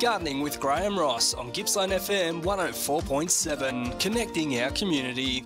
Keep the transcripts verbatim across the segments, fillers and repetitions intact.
Gardening with Graham Ross on Gippsland F M one oh four point seven, connecting our community.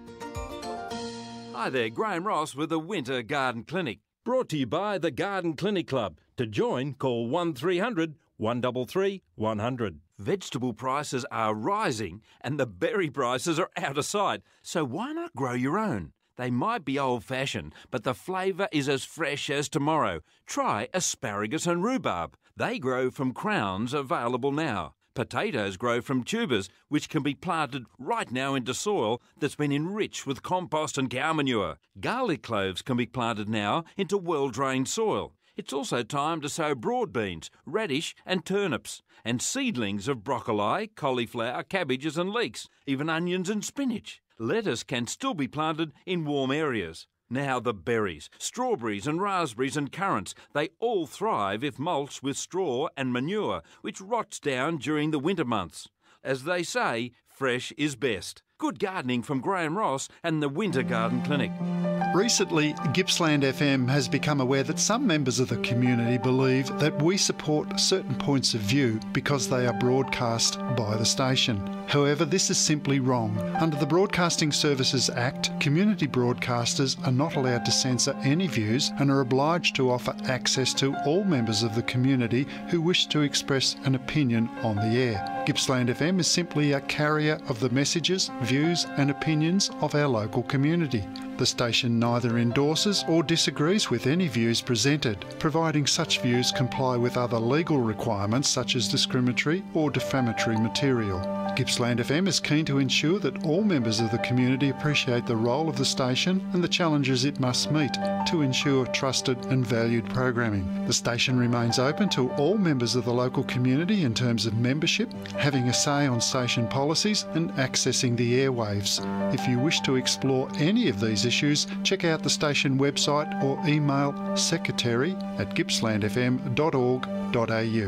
Hi there, Graham Ross with the Winter Garden Clinic. Brought to you by the Garden Clinic Club. To join, call one three hundred, one three three, one hundred. Vegetable prices are rising and the berry prices are out of sight, so why not grow your own? They might be old-fashioned, but the flavour is as fresh as tomorrow. Try asparagus and rhubarb. They grow from crowns available now. Potatoes grow from tubers, which can be planted right now into soil that's been enriched with compost and cow manure. Garlic cloves can be planted now into well-drained soil. It's also time to sow broad beans, radish and turnips, and seedlings of broccoli, cauliflower, cabbages and leeks, even onions and spinach. Lettuce can still be planted in warm areas. Now the berries, strawberries and raspberries and currants, they all thrive if mulched with straw and manure, which rots down during the winter months. As they say, fresh is best. Good gardening from Graham Ross and the Winter Garden Clinic. Recently, Gippsland F M has become aware that some members of the community believe that we support certain points of view because they are broadcast by the station. However, this is simply wrong. Under the Broadcasting Services Act, community broadcasters are not allowed to censor any views and are obliged to offer access to all members of the community who wish to express an opinion on the air. Gippsland F M is simply a carrier of the messages, views and opinions of our local community. The station neither endorses or disagrees with any views presented, providing such views comply with other legal requirements such as discriminatory or defamatory material. Gippsland F M is keen to ensure that all members of the community appreciate the role of the station and the challenges it must meet to ensure trusted and valued programming. The station remains open to all members of the local community in terms of membership, having a say on station policies and accessing the airwaves. If you wish to explore any of these issues, check out the station website or email secretary at gippsland f m dot org dot a u.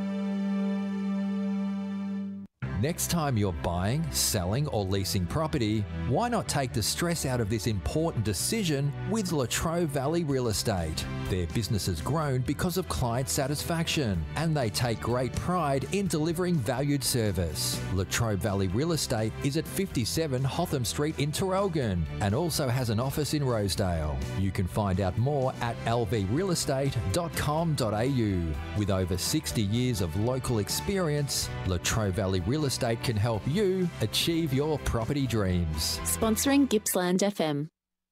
Next time you're buying, selling or leasing property, why not take the stress out of this important decision with Latrobe Valley Real Estate? Their business has grown because of client satisfaction and they take great pride in delivering valued service. Latrobe Valley Real Estate is at fifty-seven Hotham Street in Traralgon and also has an office in Rosedale. You can find out more at l v real estate dot com dot a u. With over sixty years of local experience, Latrobe Valley Real Estate Estate can help you achieve your property dreams. Sponsoring Gippsland F M.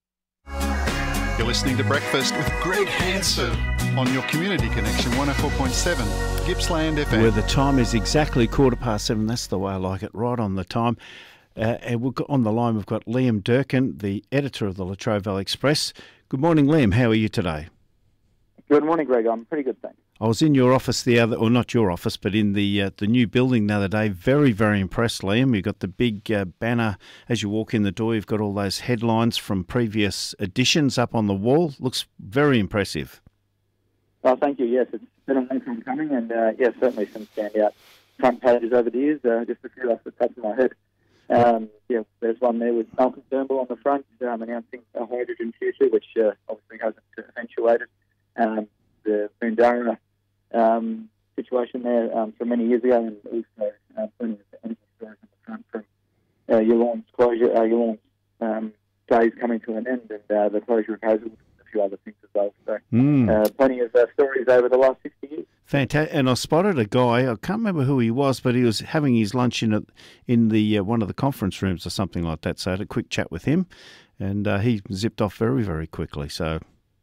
You're listening to Breakfast with Greg Hanson on your Community Connection one oh four point seven, Gippsland F M. Where the time is exactly quarter past seven. That's the way I like it, right on the time. Uh, and we've got on the line, we've got Liam Durkin, the editor of the Latrobe Valley Express. Good morning, Liam. How are you today? Good morning, Greg. I'm pretty good, thanks. I was in your office the other, or not your office, but in the uh, the new building the other day. Very, very impressed, Liam. You've got the big uh, banner as you walk in the door. You've got all those headlines from previous editions up on the wall. Looks very impressive. Well, thank you. Yes, it's been a long time coming, and uh, yes, certainly some standout front pages over the years. Uh, just a few off the top of my head. Um, yeah, there's one there with Malcolm Turnbull on the front um, announcing a hydrogen future, which uh, obviously hasn't eventuated. Um, the Bundara um, situation there um, from many years ago, and also uh, plenty of energy stories on the front from uh, Yulon's closure, uh, Yulon's um, days coming to an end, and uh, the closure of Hazelwood, and a few other things as well. So, mm. uh, plenty of uh, stories over the last sixty years. Fantastic. And I spotted a guy, I can't remember who he was, but he was having his lunch in a, in the uh, one of the conference rooms or something like that. So I had a quick chat with him, and uh, he zipped off very, very quickly. So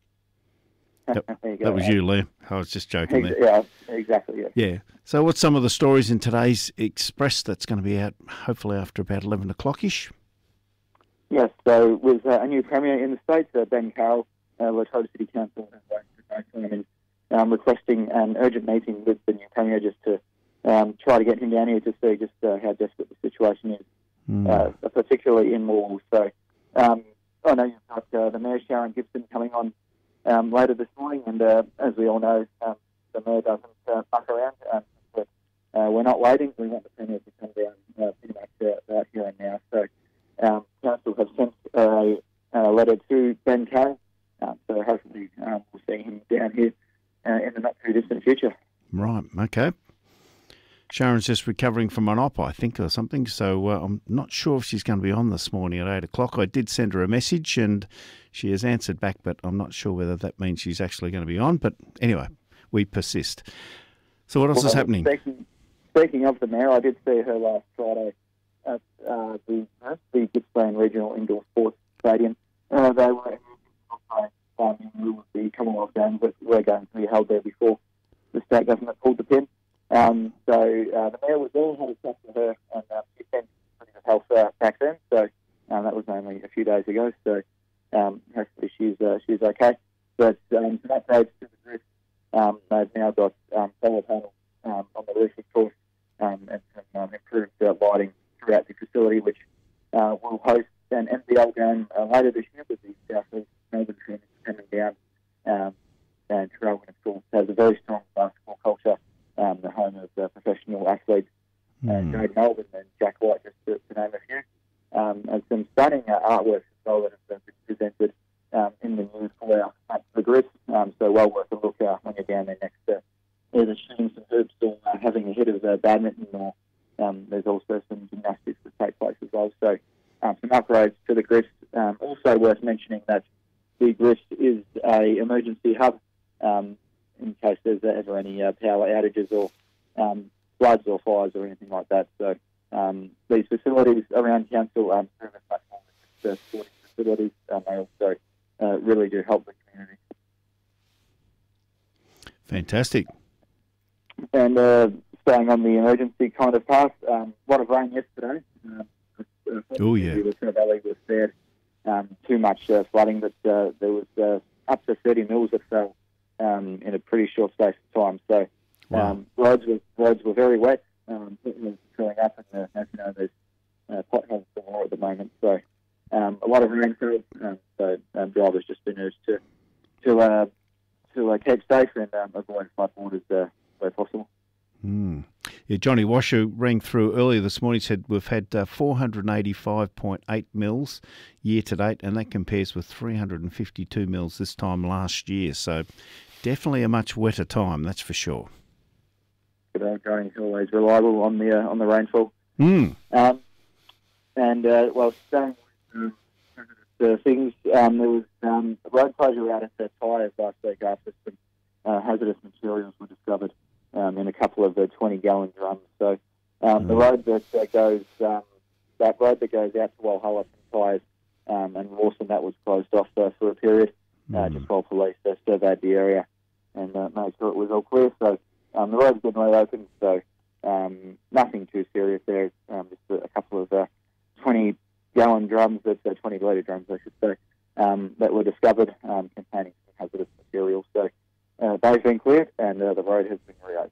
that, that was you, Liam. I was just joking there. Yeah, exactly. Yeah. yeah. So what's some of the stories in today's Express that's going to be out hopefully after about eleven o'clock-ish? Yes, so with uh, a new Premier in the States, uh, Ben Carroll, uh, Latrobe City Council, and um, requesting an urgent meeting with the new Premier just to um, try to get him down here to see just uh, how desperate the situation is, mm. uh, particularly in Morwell. So um, I know you've got uh, the Mayor, Sharon Gibson, coming on um, later this morning, and uh, as we all know, um, the Mayor doesn't uh, fuck around. Um, but uh, we're not waiting. We want the Premier to come down uh, pretty much uh, right here and now. So um, Council have sent a, a letter to Ben Carroll, uh, so hopefully um, we'll see him down here Uh, in the not too distant future. Right, okay. Sharon's just recovering from an op, I think, or something. So uh, I'm not sure if she's going to be on this morning at eight o'clock. I did send her a message and she has answered back, but I'm not sure whether that means she's actually going to be on. But anyway, we persist. So what else well, is happening? Speaking, speaking of the mayor, I did see her last Friday at uh, the, uh, the Gippsland Regional Indoor Sports Stadium. Uh, they were um, in lieu of the Commonwealth Games that were going to be held there before the state government pulled the pin. Um, so uh, the mayor was there, had a chat to her, and uh, she sent pretty good health uh, back then. So um, that was only a few days ago. So um, hopefully she's uh, she's okay. But um, so that road to the roof, um, they've now got um, solar panels um, on the roof, of course, um, and some um, improved uh, lighting throughout the facility, which uh, will host an N B L game uh, later this year with the South East Melbourne team coming down. Um, and Traralgon, of course, has a very strong basketball culture. Um, the home of uh, professional athletes, uh, Mm. Jade Melbourne and Jack White, just to, to name a few. Um, and some stunning uh, artwork as well that have been presented um, in the news foyer at the Grist. Um, so well worth a look uh, when you're down there next to either shooting some hoops or uh, having a hit of uh, badminton, or um, there's also some gymnastics that take place as well. So um, some upgrades to the Grist. Um, also worth mentioning that the Grist is a emergency hub. Um, in case there's ever any uh, power outages or um, floods or fires or anything like that. So um, these facilities around council um, serve as platforms for sporting facilities. Um, they also uh, really do help the community. Fantastic. And uh, staying on the emergency kind of path, um, a lot of rain yesterday. Um, oh, yeah. The Latrobe Valley was spared um, too much uh, flooding, but uh, there was uh, up to thirty mils that fell Um, in a pretty short space of time. So Wow. um, roads were roads were very wet. Um, it was filling up, and uh, as you know, there's uh, potholes galore at the moment. So um, a lot of rainfall. Um, so um, drivers just been urged to to uh, to uh, keep safe and um, avoid floodwaters uh, where possible. Mm. Yeah, Johnny Washer rang through earlier this morning, said we've had uh, four hundred eighty-five point eight mils year to date, and that compares with three hundred fifty-two mils this time last year. So definitely a much wetter time, that's for sure. Good old Johnny's always reliable on the uh, on the rainfall. Mm. Um, and uh, well, staying with uh, the things, um, there was um, road closure out at the tyres last week after some uh, hazardous materials were discovered um, in a couple of the twenty-gallon drums. So um, Mm. the road that uh, goes, um, that road that goes out to Walhalla from Tyres um, and Rawson, that was closed off uh, for a period, uh, Mm. just while police uh, surveyed the area and uh, made sure it was all clear. So um, the road's been reopened, so um, nothing too serious there. Um, just a, a couple of uh, twenty-gallon drums, that's uh, twenty-litre drums, I should say, um, that were discovered um, containing some hazardous materials. So uh, they've been cleared, and uh, the road has been reopened.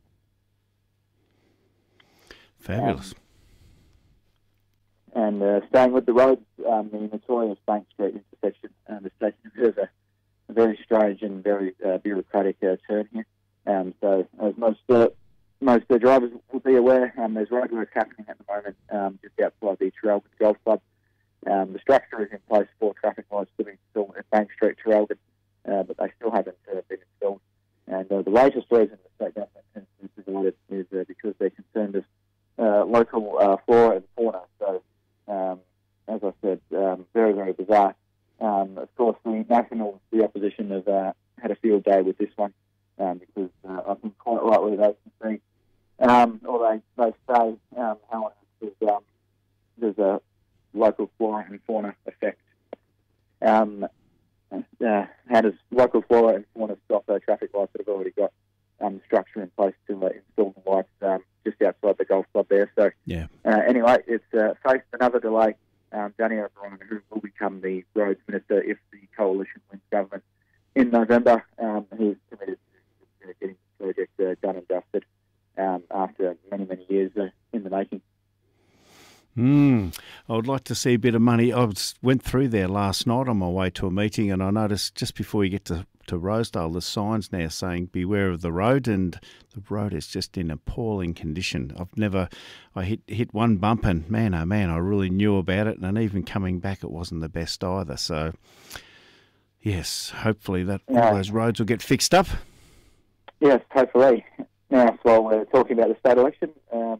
Fabulous. Um, and uh, staying with the roads, um, the notorious Bank Street intersection um, is taking a bit of a, a very strange and very uh, bureaucratic uh, turn here. Um, so, as most uh, most uh, drivers will be aware, um, there's roadwork happening at the moment um, just outside the Traralgon Golf Club. Um, the structure is in place for traffic lights to be installed at Bank Street, Traralgon, uh, but they still haven't uh, been installed. And uh, the latest reason the state government has provided is uh, because they're concerned with uh, local uh, flora and fauna. So, um, as I said, um, very, very bizarre. Um, of course, the Nationals, the opposition, have uh, had a field day with this one um, because uh, I think quite rightly they can see, um, or they, they say, um, how there's, um, there's a local flora and fauna effect. Um, uh, how does local flora and fauna stop uh, traffic lights that have already got um, structure in place to uh, install the lights um, just outside the golf club there? So, Yeah. uh, anyway, it's uh, faced another delay. Um, Danny O'Brien, who will become the roads minister if the coalition wins government in November, um, he's committed to uh, getting the project uh, done and dusted um, after many, many years uh, in the making. Mm, I would like to see a bit of money. I was, went through there last night on my way to a meeting, and I noticed just before you get to, to Rosedale, the signs now saying beware of the road, and the road is just in appalling condition. I've never, I hit hit one bump, and man, oh man, I really knew about it, and even coming back, it wasn't the best either. So, yes, hopefully that Yeah. all those roads will get fixed up. Yes, hopefully. Now, while we're talking about the state election, uh,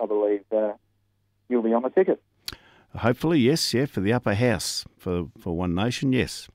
I believe uh, you'll be on the ticket. Hopefully, yes, yeah, for the upper house for for One Nation, yes.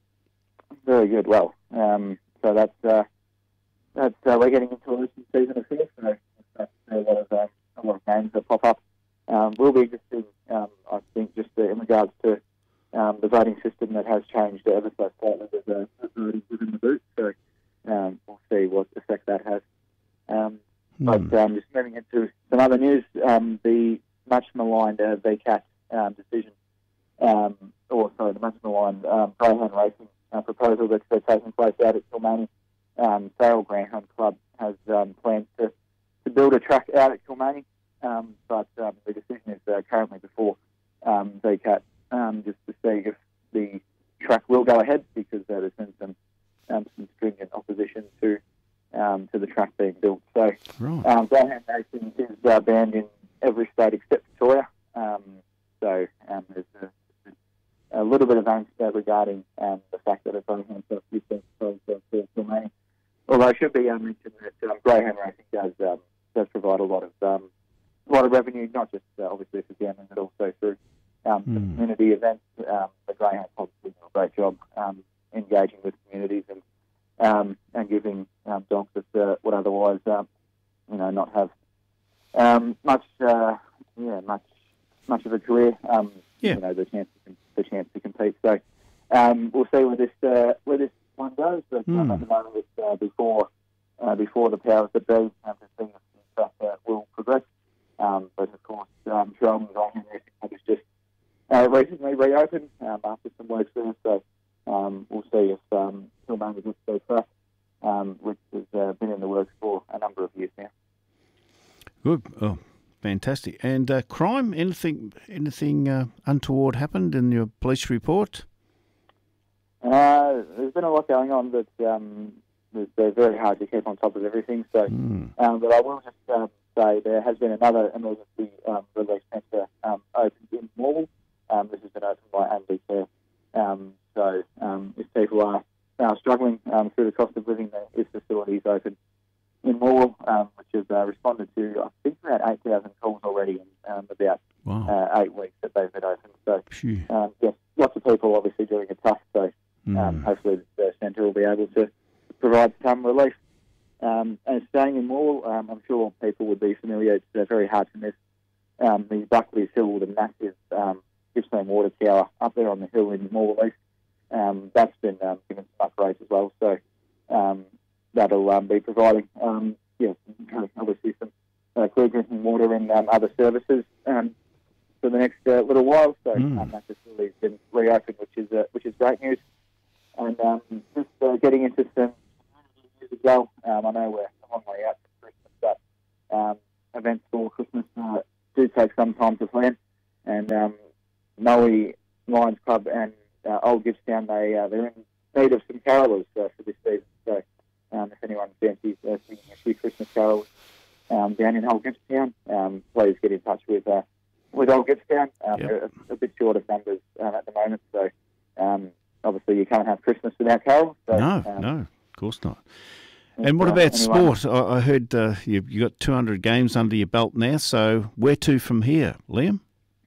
Very good. Well, um, so that's uh, that's uh, we're getting into a recent season of here, so that's a lot of um, a lot of names that pop up. Um, will be interesting, um, I think, just uh, in regards to um, the voting system that has changed ever so slightly with the voting within the boot. So um, we'll see what effect that has. Um, Hmm. But um, just moving into some other news, um, the much maligned uh, V CAT um, decision, um, or sorry, the much maligned um, greyhound racing uh, proposal that's uh, taking place out at Kilmany. Um, Sale Greyhound Club has um, plans to, to build a track out at Kilmany, um, but um, the decision is uh, currently before um, V CAT, um, just to see if the track will go ahead, because uh, there's been some, um, some stringent opposition to Um, to the track being built. So Right. um, greyhound racing is uh, banned in every state except Victoria. Um, so um, there's a, a little bit of angst uh, regarding um, the fact that a greyhound track is being proposed for Kilmany. Although I should be um, mentioned that um, greyhound racing does um, does provide a lot of um, a lot of revenue, not just uh, obviously for gambling, but also through um, Hmm. the community events. Um, the greyhound clubs do a great job um, engaging with communities and Um, and giving um, dogs that uh, would otherwise, um, you know, not have um, much, uh, yeah, much, much of a career. Um, Yeah. You know, the chance, to, the chance to compete. So um, we'll see where this uh, where this one goes. But um, Mm. at the moment, it's uh, before uh, before the powers that be, um, to see if stuff uh, will progress. Um, but of course, um, Shelton's Greyhound Racing Club has just uh, recently reopened um, after some work there. So. Um, we'll see if um, Kilmany gets their track, um, which has uh, been in the works for a number of years now. Good. Oh, fantastic. And uh, crime? Anything? Anything uh, untoward happened in your police report? Uh, there's been a lot going on, but um, they're very hard to keep on top of everything. So, Mm. um, but I will just um, say there has been another emergency um, release centre um, opened in Morwell. Um, this has been opened by Andy Care. Um, so um, if people are uh, struggling um, through the cost of living, there is facilities open in Morwell, um, which has uh, responded to, I think, around eight thousand calls already in um, about Wow. uh, eight weeks that they've been open. So, Phew. um, yes, lots of people obviously doing it tough. So um, Mm. hopefully the centre will be able to provide some relief. Um, and staying in Morwell, um, I'm sure people would be familiar. It's uh, very hard to miss um, the Buckley's Hill, the massive um, Gippsland Water Tower up there on the hill in Morwell East. Um, that's been um, given some upgrades as well, so um, that'll um, be providing, um, yeah, obviously some uh, clear drinking water and um, other services um, for the next uh, little while. So Mm. um, that facility's been reopened, which is uh, which is great news. And um, just uh, getting into some news as well. Um, I know we're a long way out for Christmas, but um, events for Christmas uh, do take some time to plan. And um, Moe Lions Club and uh, Old Gippsland, they, uh, they're in need of some carolers uh, for this season. So um, if anyone fancies uh, singing a few Christmas carols um, down in Old Gippsland, um, please get in touch with uh, with Old Gippsland. Um, Yep. They're a, a bit short of numbers um, at the moment, so um, obviously you can't have Christmas without carols. So, No, um, no, of course not. And what uh, about anyone- sport? I, I heard uh, you you got two hundred games under your belt now. So where to from here, Liam?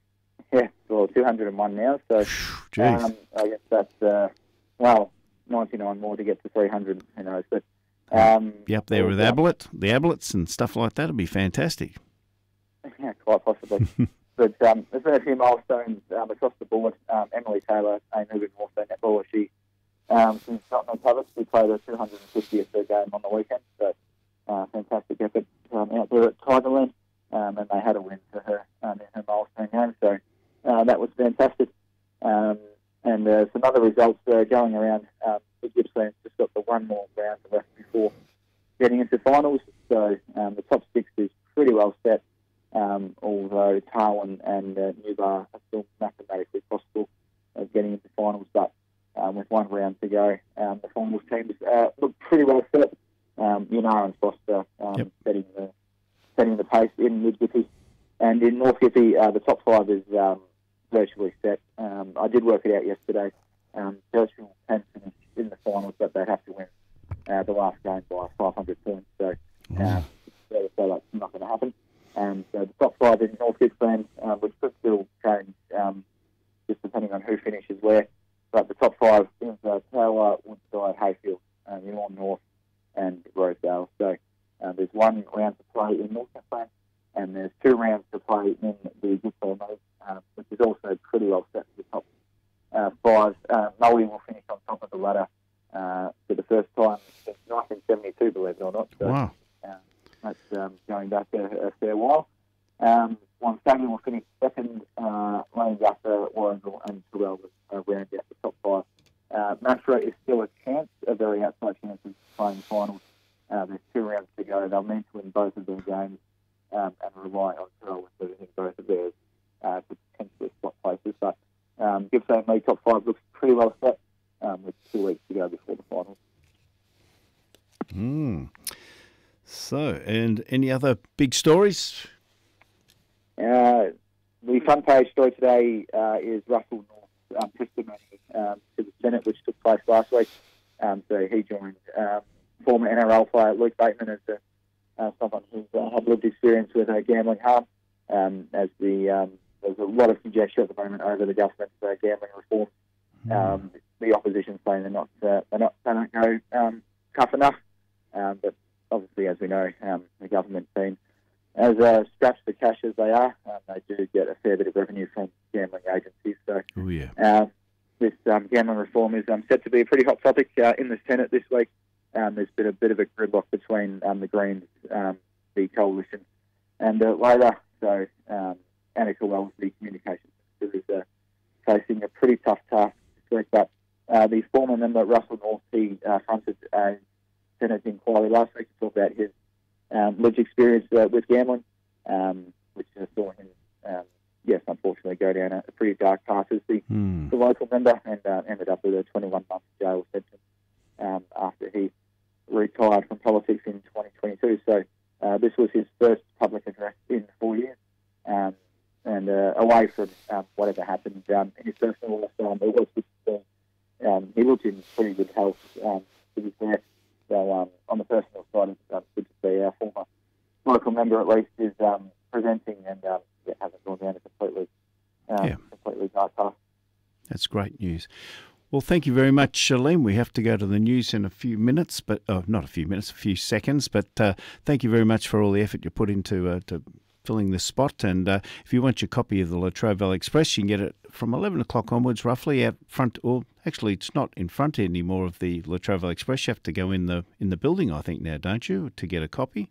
Yeah, well, two hundred and one now, so Jeez. um, I guess that's, uh, well, ninety-nine more to get to three hundred, who knows. But um, Be up there with yeah, Ablett, the Ablets and stuff like that. Would be fantastic. Yeah, quite possibly. But um, there's been a few milestones um, across the board. Um, Emily Taylor, a moving also netballer, she um, she's got no cover. She played her two hundred fiftieth game on the weekend. So uh, fantastic effort um, out there at Tigerland, um, and they had a win for her um, in her milestone game. So uh, that was fantastic. Um, and uh, some other results uh, going around. Um, the Gippsland's just got the one more round left before getting into finals. So um, the top six is pretty well set. Um, although Tarwin and uh, Newbar are still mathematically possible of getting into finals, but um, with one round to go, um, the finals teams uh, look pretty well set. Um, Yunar and Foster um, Yep. setting the setting the pace in Mid Gippy, and in North Gippy, uh, the top five is um, virtually set. Um, I did work it out yesterday. Um, Churchill can finish in the finals, but they'd have to win uh, the last game by five hundred points. So, uh, so that's not going to happen. And so the top five in North Gippsland, uh, which could still change um, just depending on who finishes where. But the top five is uh, Tower, Woodside, Hayfield, uh, Newham North, and Rosedale. So uh, there's one round to play in North Gippsland, and there's two rounds to play in the Gippsland League, uh, which is also pretty well set for the top uh, five. Uh, Maui will finish on top of the ladder uh, for the first time since nineteen seventy-two, believe it or not. So, Wow. uh, that's um, going back a, a fair while. Um, One Stadium will finish second, uh, Lane Yassa, Warragul and Terrell will uh, round out the top five. Uh, Mashra is still a chance, a very outside chance of playing finals. Uh, there's two rounds to go. They'll need to win both of their games um, and rely on Terrell with losing both of theirs uh, to potentially spot places. But um, Gippsland League top five looks pretty well set um, with two weeks to go before the finals. Hmm. So, and any other big stories? Uh, the front page story today uh, is Russell North's um, testimony um, to the Senate, which took place last week. Um, so he joined um, former N R L player Luke Bateman as a, uh, someone who's uh, had lived experience with uh, gambling harm. Um, as the um, there's a lot of conjecture at the moment over the government's uh, gambling reform. Um, the opposition saying they're not uh, they're not they don't go um, tough enough, um, but obviously, as we know, um, the government team. As uh, strapped for cash as they are, um, they do get a fair bit of revenue from gambling agencies. So, Oh, yeah. uh, this um, gambling reform is um, set to be a pretty hot topic uh, in the Senate this week. Um, there's been a bit of a gridlock between um, the Greens, um, the coalition, and uh, Labor. So, um, Annika Wells, the communications minister, is uh, facing a pretty tough task this week. But uh, the former member, Russell North, he uh, fronted a Senate inquiry last week to talk about his Um, lived experience uh, with gambling, um, which uh, saw him, um, yes, unfortunately, go down a, a pretty dark path as the, Hmm. the local member, and uh, ended up with a twenty-one month jail sentence um, after he retired from politics in twenty twenty-two. So uh, this was his first public address in four years, um, and uh, away from um, whatever happened um, in his personal life, um, it was good to see. Um, he looked in pretty good health, um, to be fair. So um, on the personal side, it's um, good to see our former local member at least is um, presenting and um, yeah, hasn't gone down a completely, um, Yeah. completely dark path. That's great news. Well, thank you very much, Shalene. We have to go to the news in a few minutes, but oh, not a few minutes, a few seconds. But uh, thank you very much for all the effort you put into uh, to filling this spot. And uh, if you want your copy of the Latrobe Valley Express, you can get it from eleven o'clock onwards, roughly out front. Or actually, it's not in front anymore of the Latrobe Valley Express. You have to go in the in the building, I think, now, don't you, to get a copy?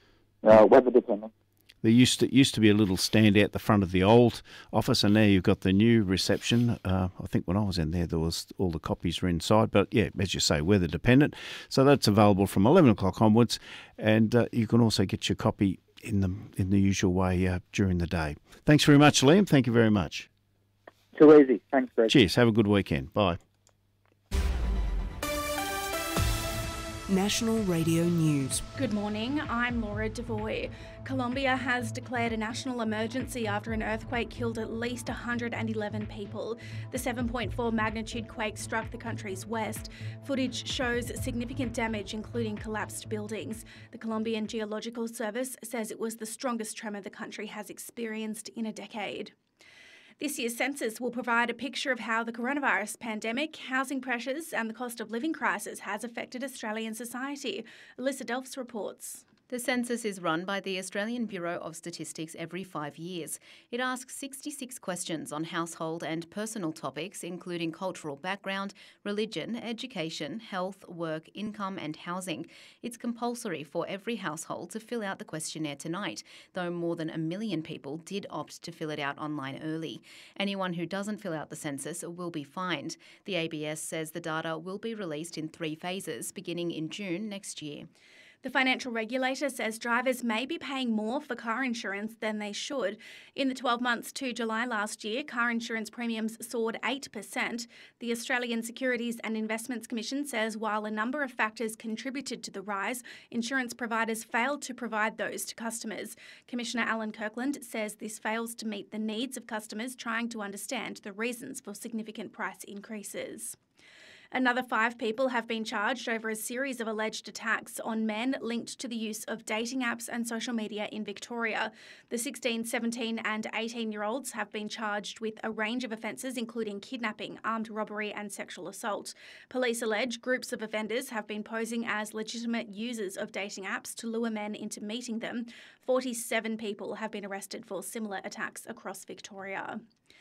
Uh, weather dependent. There used to used to be a little stand out the front of the old office, and now you've got the new reception. Uh, I think when I was in there, there was all the copies were inside. But yeah, as you say, weather dependent. So that's available from eleven o'clock onwards, and uh, you can also get your copy in the in the usual way uh, during the day. Thanks very much, Liam. Thank you very much. Too easy. Thanks, Greg. Cheers. Have a good weekend. Bye. National Radio News. Good morning, I'm Laura Devoy. Colombia has declared a national emergency after an earthquake killed at least one hundred eleven people. The seven point four magnitude quake struck the country's west. Footage shows significant damage, including collapsed buildings. The Colombian Geological Service says it was the strongest tremor the country has experienced in a decade. This year's census will provide a picture of how the coronavirus pandemic, housing pressures and the cost of living crisis has affected Australian society. Alyssa Delphs reports. The census is run by the Australian Bureau of Statistics every five years. It asks sixty-six questions on household and personal topics, including cultural background, religion, education, health, work, income and housing. It's compulsory for every household to fill out the questionnaire tonight, though more than a million people did opt to fill it out online early. Anyone who doesn't fill out the census will be fined. The A B S says the data will be released in three phases, beginning in June next year. The financial regulator says drivers may be paying more for car insurance than they should. In the twelve months to July last year, car insurance premiums soared eight percent. The Australian Securities and Investments Commission says while a number of factors contributed to the rise, insurance providers failed to provide those to customers. Commissioner Alan Kirkland says this fails to meet the needs of customers trying to understand the reasons for significant price increases. Another five people have been charged over a series of alleged attacks on men linked to the use of dating apps and social media in Victoria. The sixteen, seventeen and eighteen-year-olds have been charged with a range of offences, including kidnapping, armed robbery and sexual assault. Police allege groups of offenders have been posing as legitimate users of dating apps to lure men into meeting them. forty-seven people have been arrested for similar attacks across Victoria.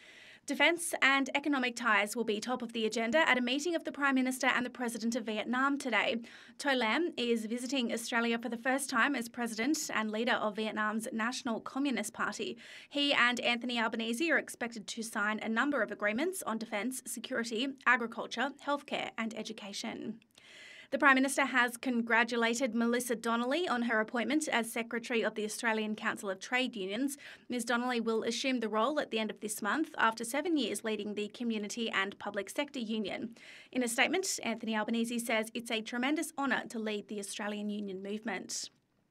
Defence and economic ties will be top of the agenda at a meeting of the Prime Minister and the President of Vietnam today. To Lam is visiting Australia for the first time as President and leader of Vietnam's National Communist Party. He and Anthony Albanese are expected to sign a number of agreements on defence, security, agriculture, healthcare and education. The Prime Minister has congratulated Melissa Donnelly on her appointment as Secretary of the Australian Council of Trade Unions. Ms Donnelly will assume the role at the end of this month after seven years leading the Community and Public Sector Union. In a statement, Anthony Albanese says it's a tremendous honour to lead the Australian Union movement.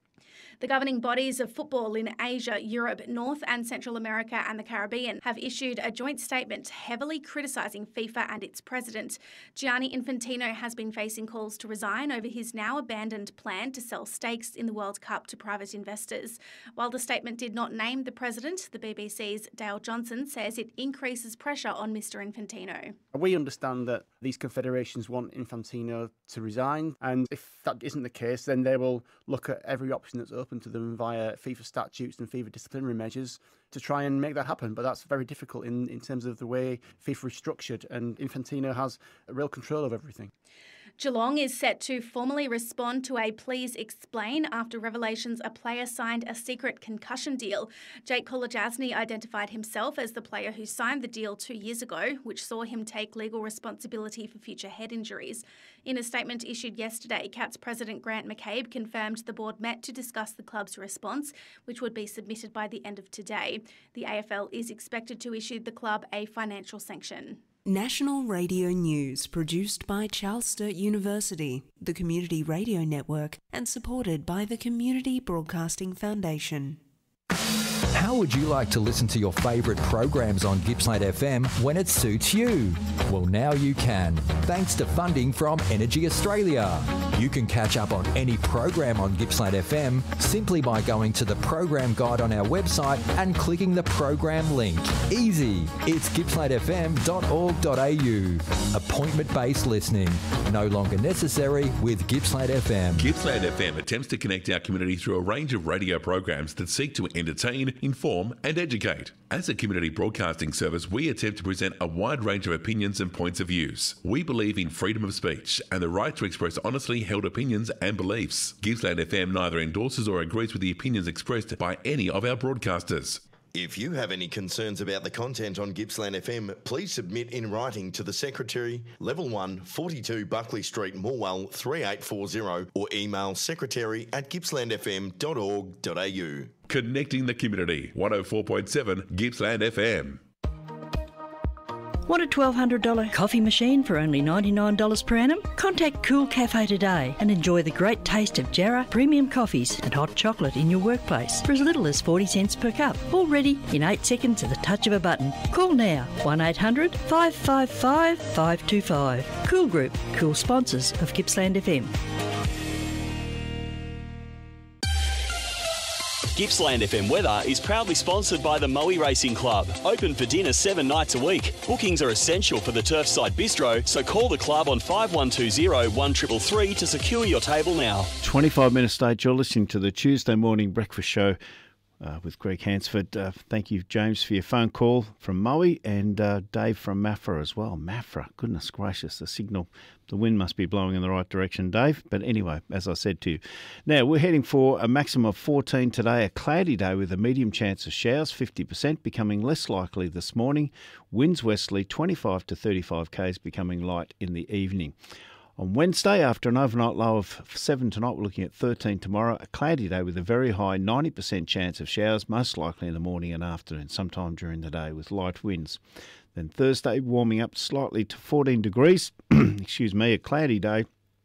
The governing bodies of football in Asia, Europe, North and Central America and the Caribbean have issued a joint statement heavily criticising FIFA and its president. Gianni Infantino has been facing calls to resign over his now abandoned plan to sell stakes in the World Cup to private investors. While the statement did not name the president, the B B C's Dale Johnson says it increases pressure on Mister Infantino. We understand that these confederations want Infantino to resign, and if that isn't the case, then they will look at every option that's open to them via FIFA statutes and FIFA disciplinary measures to try and make that happen. But that's very difficult in, in terms of the way FIFA is structured, and Infantino has real control of everything. Geelong is set to formally respond to a please explain after revelations a player signed a secret concussion deal. Jake Kolodjasny identified himself as the player who signed the deal two years ago, which saw him take legal responsibility for future head injuries. In a statement issued yesterday, Cats President Grant McCabe confirmed the board met to discuss the club's response, which would be submitted by the end of today. The A F L is expected to issue the club a financial sanction. National Radio News, produced by Charles Sturt University, the Community Radio Network, and supported by the Community Broadcasting Foundation. How would you like to listen to your favourite programs on Gippsland F M when it suits you? Well, now you can, thanks to funding from Energy Australia. You can catch up on any program on Gippsland F M simply by going to the program guide on our website and clicking the program link. Easy. It's gippsland f m dot org dot a u. Appointment-based listening. No longer necessary with Gippsland F M. Gippsland F M attempts to connect our community through a range of radio programs that seek to entertain, inform and educate. As a community broadcasting service, we attempt to present a wide range of opinions and points of views. We believe in freedom of speech and the right to express honestly held opinions and beliefs. Gippsland F M neither endorses or agrees with the opinions expressed by any of our broadcasters. If you have any concerns about the content on Gippsland F M, please submit in writing to the Secretary, Level one, forty-two Buckley Street, Morwell, three eight four zero, or email secretary at gippsland f m dot org dot a u. Connecting the community, one oh four point seven Gippsland F M. Want a twelve hundred dollars coffee machine for only ninety-nine dollars per annum? Contact Cool Cafe today and enjoy the great taste of Jarrah premium coffees and hot chocolate in your workplace for as little as forty cents per cup. All ready in eight seconds at the touch of a button. Call now, one eight hundred, five five five, five two five. Cool Group, cool sponsors of Gippsland F M. Gippsland F M weather is proudly sponsored by the Moe Racing Club. Open for dinner seven nights a week. Bookings are essential for the Turfside Bistro, so call the club on five one two zero, one three three three to secure your table now. twenty-five minutes stage, you're listening to the Tuesday morning breakfast show uh, with Greg Hansford. Uh, thank you, James, for your phone call from Moe, and uh, Dave from Maffra as well. Maffra, goodness gracious, the signal. The wind must be blowing in the right direction, Dave. But anyway, as I said to you. Now, we're heading for a maximum of fourteen today, a cloudy day with a medium chance of showers, fifty percent, becoming less likely this morning. Winds westerly, twenty-five to thirty-five k's, becoming light in the evening. On Wednesday, after an overnight low of seven tonight, we're looking at thirteen tomorrow, a cloudy day with a very high ninety percent chance of showers, most likely in the morning and afternoon, sometime during the day with light winds. Then Thursday, warming up slightly to fourteen degrees, excuse me, a cloudy day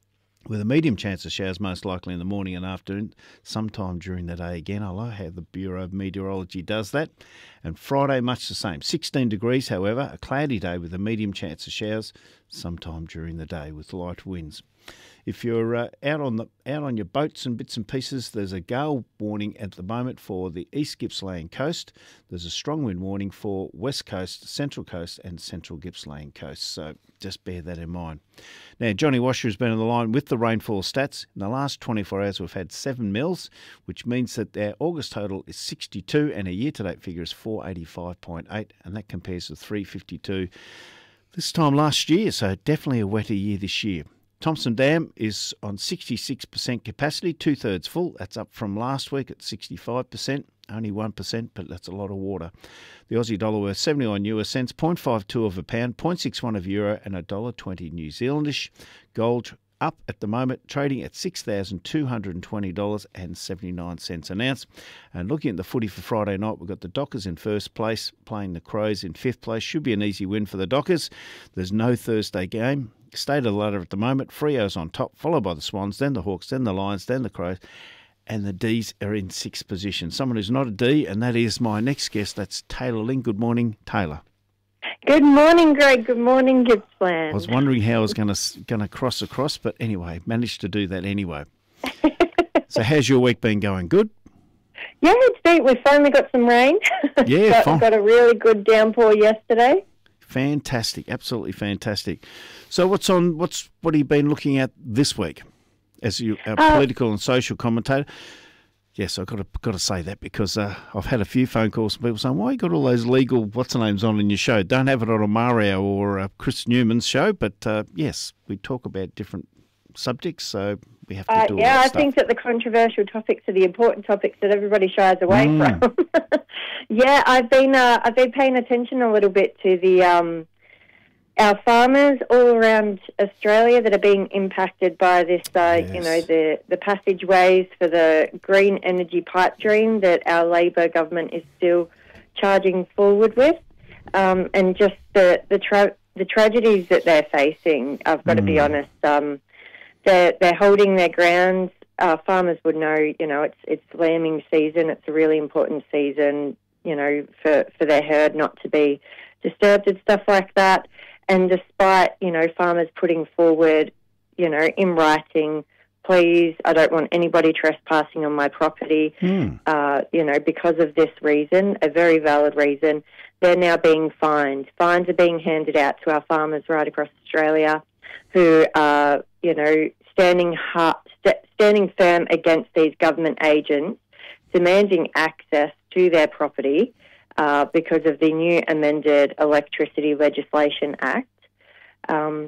with a medium chance of showers most likely in the morning and afternoon, sometime during the day again. I like how the Bureau of Meteorology does that. And Friday, much the same. sixteen degrees, however, a cloudy day with a medium chance of showers sometime during the day with light winds. If you're uh, out on the out on your boats and bits and pieces, there's a gale warning at the moment for the East Gippsland coast. There's a strong wind warning for West Coast, Central Coast and Central Gippsland coast. So just bear that in mind. Now, Johnny Washer has been on the line with the rainfall stats. In the last twenty-four hours, we've had seven mils, which means that our August total is sixty-two and a year-to-date figure is four eighty-five point eight, and that compares to three fifty-two this time last year. So definitely a wetter year this year. Thompson Dam is on sixty-six percent capacity, two-thirds full. That's up from last week at sixty-five percent, only one percent, but that's a lot of water. The Aussie dollar worth seventy-one US cents, zero point five two of a pound, zero point six one of a euro, and one dollar twenty New Zealandish. Gold up at the moment, trading at six thousand two hundred twenty dollars and seventy-nine cents an ounce. And looking at the footy for Friday night, we've got the Dockers in first place, playing the Crows in fifth place. Should be an easy win for the Dockers. There's no Thursday game. State of the ladder at the moment, Freo's on top, followed by the Swans, then the Hawks, then the Lions, then the Crows, and the D's are in sixth position. Someone who's not a D, and that is my next guest. That's Taylor Ling. Good morning, Taylor. Good morning, Greg. Good morning, Gippsland. I was wondering how I was going to going to cross across, but anyway, managed to do that anyway. So how's your week been going? Good? Yeah, it's been, we finally got some rain. Yeah, got, fine. got a really good downpour yesterday. Fantastic, absolutely fantastic. So what's on? What's what have you been looking at this week as you, our Uh, political and social commentator? Yes, I've got to got to say that because uh, I've had a few phone calls from people saying, "Why you got all those legal what's the names on in your show? Don't have it on a Mario or uh, Chris Newman's show." But uh, yes, we talk about different subjects, so we have to Uh, do all yeah, that I stuff. think that the controversial topics are the important topics that everybody shies away Mm. from. Yeah, I've been uh, I've been paying attention a little bit to the um, our farmers all around Australia that are being impacted by this. Uh, You know, the the passageways for the green energy pipe dream that our Labor government is still charging forward with, um, and just the the tra- the tragedies that they're facing. I've got to be honest. Um, they're they're holding their ground. Uh, farmers would know, you know, it's it's lambing season. It's a really important season, you know, for, for their herd not to be disturbed and stuff like that. And despite, you know, farmers putting forward, you know, in writing, please, I don't want anybody trespassing on my property, Mm. uh, you know, because of this reason, a very valid reason, they're now being fined. Fines are being handed out to our farmers right across Australia who are, you know, standing hard, st- standing firm against these government agents, demanding access to their property uh, because of the new amended Electricity Legislation Act. Um,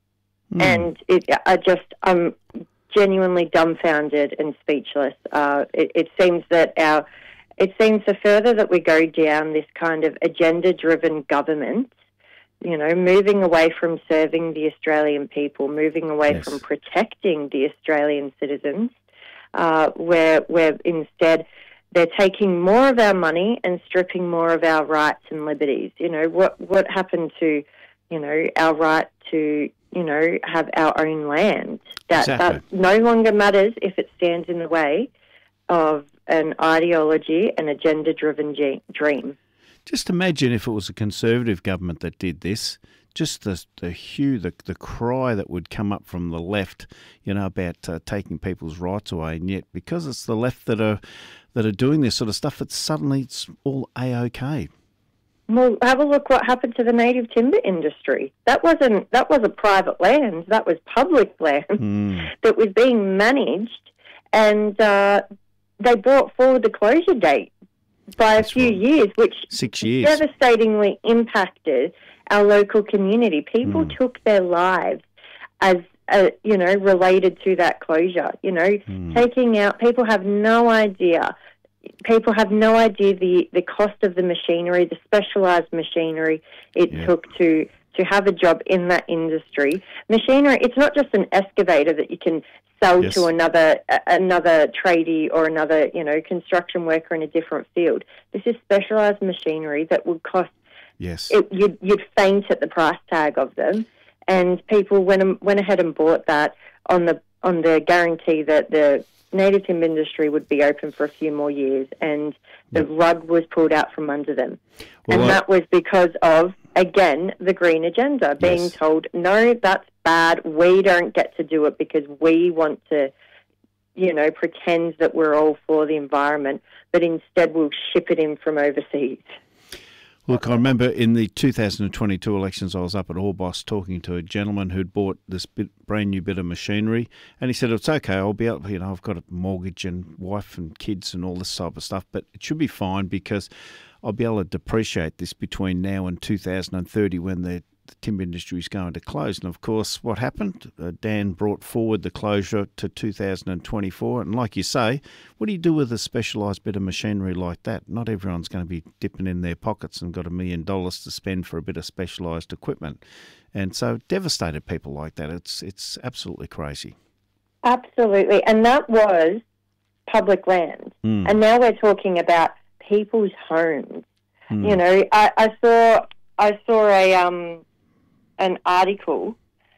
Mm. And it, I just, I'm genuinely dumbfounded and speechless. Uh, it, it seems that our, it seems the further that we go down this kind of agenda-driven government, you know, moving away from serving the Australian people, moving away Yes. from protecting the Australian citizens, uh, where where instead they're taking more of our money and stripping more of our rights and liberties. You know, what what happened to, you know, our right to, you know, have our own land? That Exactly. that no longer matters if it stands in the way of an ideology, an agenda-driven ge- dream. Just imagine if it was a Conservative government that did this, just the the hue, the the cry that would come up from the left, you know, about uh, taking people's rights away, and yet because it's the left that are that are doing this sort of stuff, it's suddenly it's all A-OK. Well, have a look what happened to the native timber industry. That wasn't that was a private land. That was public land Mm. that was being managed, and uh, they brought forward the closure date by a few years, which Six years. devastatingly impacted our local community. People Mm. took their lives as, uh, you know, related to that closure. You know, Mm. taking out, people have no idea. People have no idea the, the cost of the machinery, the specialised machinery it Yeah. took to to have a job in that industry. Machinery, it's not just an excavator that you can sell Yes. to another a- another tradie or another, you know, construction worker in a different field. This is specialised machinery that would cost, Yes. it, you'd, you'd faint at the price tag of them. And people went, went ahead and bought that on the on the guarantee that the native timber industry would be open for a few more years, and the yep. rug was pulled out from under them. Well, and I... that was because of, again, the green agenda, being yes. told, no, that's bad, we don't get to do it because we want to, you know, pretend that we're all for the environment, but instead we'll ship it in from overseas. Look, I remember in the two thousand twenty-two elections, I was up at Orbost talking to a gentleman who'd bought this bit, brand new bit of machinery, and he said, it's okay, I'll be able, you know, I've got a mortgage and wife and kids and all this type of stuff, but it should be fine because I'll be able to depreciate this between now and two thousand thirty when the, the timber industry is going to close. And of course, what happened? Uh, Dan brought forward the closure to two thousand twenty-four. And like you say, what do you do with a specialised bit of machinery like that? Not everyone's going to be dipping in their pockets and got a million dollars to spend for a bit of specialised equipment. And so devastated people like that. It's, it's absolutely crazy. Absolutely. And that was public land. Mm. And now we're talking about people's homes. Mm. You know, I, I saw I saw a um an article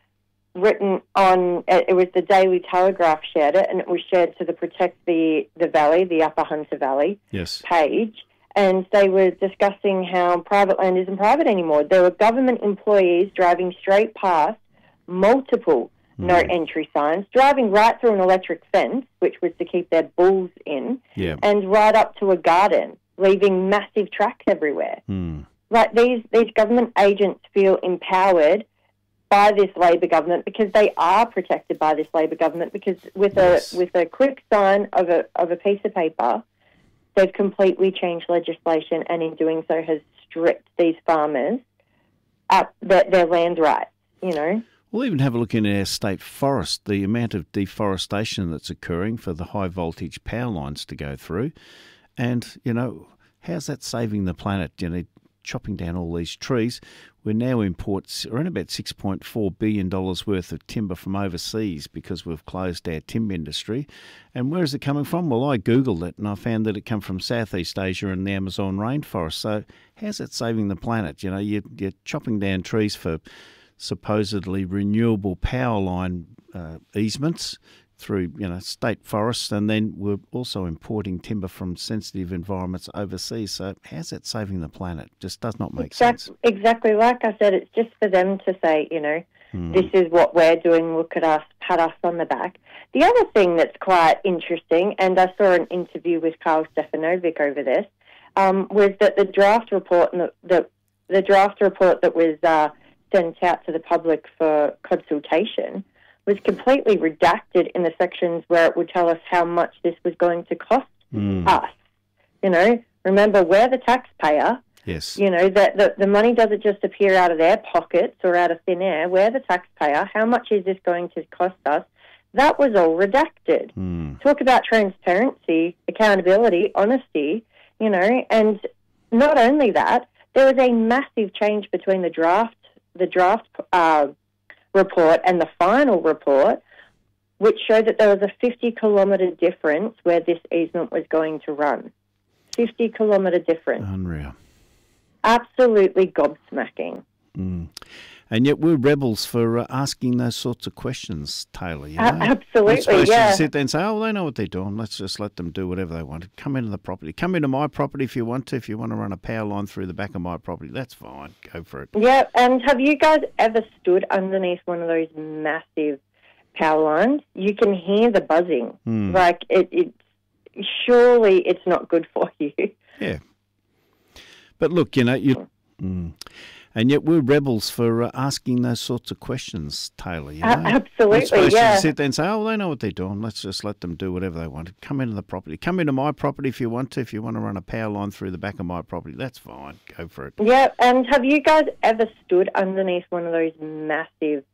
written on, it was the Daily Telegraph shared it, and it was shared to the Protect the, the Valley, the Upper Hunter Valley yes. page, and they were discussing how private land isn't private anymore. There were government employees driving straight past multiple mm. no entry signs, driving right through an electric fence, which was to keep their bulls in, yeah. and right up to a garden, leaving massive tracks everywhere. Mm. Like these, these government agents feel empowered by this Labor government because they are protected by this Labor government, because with yes. a with a quick sign of a of a piece of paper, they've completely changed legislation, and in doing so has stripped these farmers at their, their land rights, you know. We'll even have a look in our state forest, the amount of deforestation that's occurring for the high voltage power lines to go through. And, you know, how's that saving the planet? You know, chopping down all these trees. We now import around about six point four billion dollars worth of timber from overseas because we've closed our timber industry. And where is it coming from? Well, I Googled it and I found that it come from Southeast Asia and the Amazon rainforest. So how's it saving the planet? You know, you're, you're chopping down trees for supposedly renewable power line uh, easements through, you know, state forests, and then we're also importing timber from sensitive environments overseas. So how's that saving the planet? Just does not make exactly, sense. Exactly. Like I said, it's just for them to say, you know, hmm. this is what we're doing, look at us, pat us on the back. The other thing that's quite interesting, and I saw an interview with Karl Stefanovic over this, um, was that the draft report, and the, the, the draft report that was uh, sent out to the public for consultation was completely redacted in the sections where it would tell us how much this was going to cost mm. us. You know, remember, we're the taxpayer. Yes. You know, that the, the money doesn't just appear out of their pockets or out of thin air. We're the taxpayer. How much is this going to cost us? That was all redacted. Mm. Talk about transparency, accountability, honesty, you know, and not only that, there was a massive change between the draft, the draft uh, report and the final report, which showed that there was a fifty kilometre difference where this easement was going to run. fifty kilometre difference. Unreal. Absolutely gobsmacking. Mm. And yet we're rebels for uh, asking those sorts of questions, Taylor. You know? uh, absolutely, we're supposed yeah. to sit there and say, oh, well, they know what they're doing. Let's just let them do whatever they want. Come into the property. Come into my property if you want to. If you want to run a power line through the back of my property, that's fine. Go for it. Yeah, and have you guys ever stood underneath one of those massive power lines? You can hear the buzzing. Mm. Like, it, it, surely it's not good for you. Yeah. But look, you know, you... Mm. And yet we're rebels for uh, asking those sorts of questions, Taylor. You know? uh, absolutely, we're supposed yeah. to sit there and say, oh, well, they know what they're doing. Let's just let them do whatever they want. Come into the property. Come into my property if you want to. If you want to run a power line through the back of my property, that's fine. Go for it. Yeah, and have you guys ever stood underneath one of those massive